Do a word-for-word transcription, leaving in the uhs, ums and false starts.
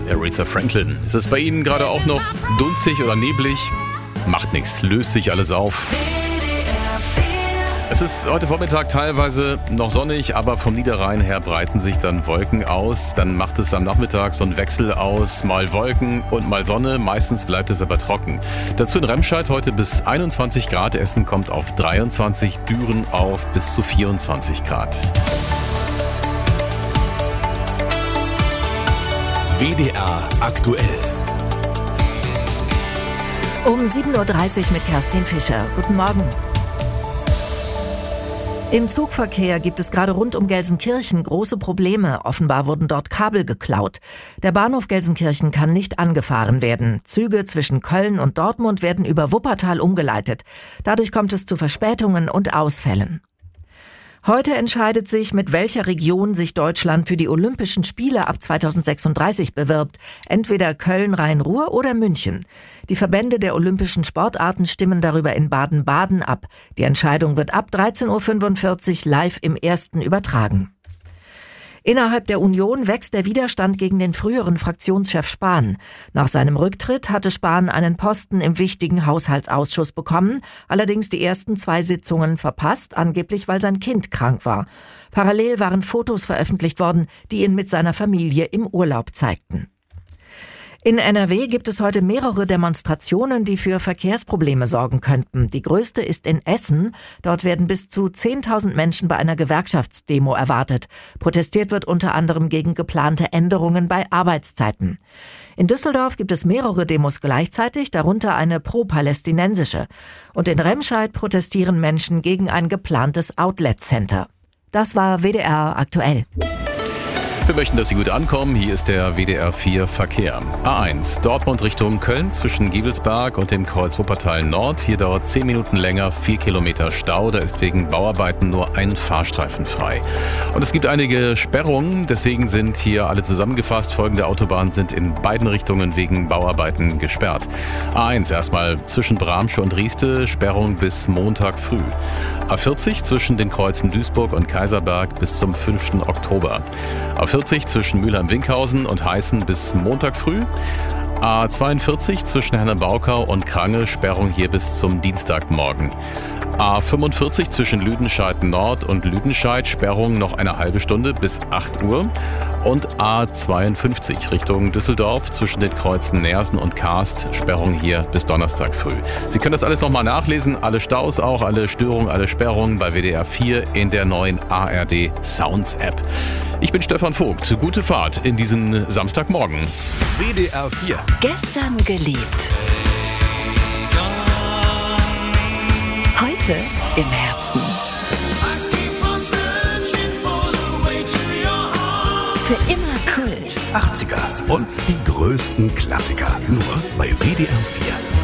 Aretha Franklin. Ist es bei Ihnen gerade auch noch dunzig oder neblig? Macht nichts, löst sich alles auf. Es ist heute Vormittag teilweise noch sonnig, aber vom Niederrhein her breiten sich dann Wolken aus. Dann macht es am Nachmittag so einen Wechsel aus, mal Wolken und mal Sonne. Meistens bleibt es aber trocken. Dazu in Remscheid heute bis einundzwanzig Grad, Essen kommt auf dreiundzwanzig, Düren auf bis zu vierundzwanzig Grad. W D R aktuell. Um sieben Uhr dreißig mit Kerstin Fischer. Guten Morgen. Im Zugverkehr gibt es gerade rund um Gelsenkirchen große Probleme. Offenbar wurden dort Kabel geklaut. Der Bahnhof Gelsenkirchen kann nicht angefahren werden. Züge zwischen Köln und Dortmund werden über Wuppertal umgeleitet. Dadurch kommt es zu Verspätungen und Ausfällen. Heute entscheidet sich, mit welcher Region sich Deutschland für die Olympischen Spiele ab zweitausendsechsunddreißig bewirbt. Entweder Köln, Rhein-Ruhr oder München. Die Verbände der olympischen Sportarten stimmen darüber in Baden-Baden ab. Die Entscheidung wird ab dreizehn Uhr fünfundvierzig live im Ersten übertragen. Innerhalb der Union wächst der Widerstand gegen den früheren Fraktionschef Spahn. Nach seinem Rücktritt hatte Spahn einen Posten im wichtigen Haushaltsausschuss bekommen, allerdings die ersten zwei Sitzungen verpasst, angeblich weil sein Kind krank war. Parallel waren Fotos veröffentlicht worden, die ihn mit seiner Familie im Urlaub zeigten. In N R W gibt es heute mehrere Demonstrationen, die für Verkehrsprobleme sorgen könnten. Die größte ist in Essen. Dort werden bis zu zehntausend Menschen bei einer Gewerkschaftsdemo erwartet. Protestiert wird unter anderem gegen geplante Änderungen bei Arbeitszeiten. In Düsseldorf gibt es mehrere Demos gleichzeitig, darunter eine pro-palästinensische. Und in Remscheid protestieren Menschen gegen ein geplantes Outlet-Center. Das war W D R aktuell. Wir möchten, dass Sie gut ankommen. Hier ist der W D R vier Verkehr. A eins, Dortmund Richtung Köln zwischen Gevelsberg und dem Kreuz Wuppertal Nord. Hier dauert zehn Minuten länger, vier Kilometer Stau. Da ist wegen Bauarbeiten nur ein Fahrstreifen frei. Und es gibt einige Sperrungen, deswegen sind hier alle zusammengefasst. Folgende Autobahnen sind in beiden Richtungen wegen Bauarbeiten gesperrt. A eins erstmal zwischen Bramsche und Rieste, Sperrung bis Montag früh. A vierzig zwischen den Kreuzen Duisburg und Kaiserberg bis zum fünften Oktober. A vierzig zwischen Mülheim-Winkhausen und Heißen bis Montag früh. A zweiundvierzig zwischen Herne-Baukau und Krange, Sperrung hier bis zum Dienstagmorgen. A fünfundvierzig zwischen Lüdenscheid Nord und Lüdenscheid, Sperrung noch eine halbe Stunde bis acht Uhr. Und A zweiundfünfzig Richtung Düsseldorf zwischen den Kreuzen Neersen und Karst, Sperrung hier bis Donnerstag früh. Sie können das alles nochmal nachlesen, alle Staus auch, alle Störungen, alle Sperrungen bei W D R vier in der neuen A R D Sounds App. Ich bin Stefan Vogt, gute Fahrt in diesen Samstagmorgen. W D R vier. Gestern geliebt. Heute im Herzen. Für immer Kult. achtziger und die größten Klassiker. Nur bei W D R vier.